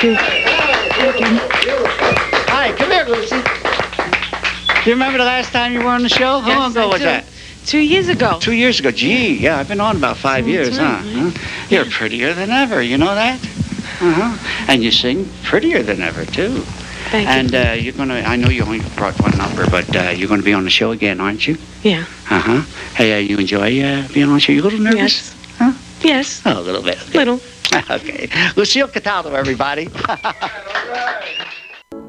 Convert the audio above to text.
you. Thank you. Hi, come here, Lucy. Do you remember the last time you were on the show? How long ago was that? 2 years ago. 2 years ago. Gee, yeah, I've been on about 5 years, right, huh? You're prettier than ever, you know that? And you sing prettier than ever, too. Thank and you. You're gonna, I know you only brought one number, but you're gonna be on the show again, aren't you? Yeah. Hey, you enjoy being on the show? You a little nervous? Yes. Huh? Yes. Oh, a little bit. Okay. Little. Okay. Lucille Cataldo, everybody.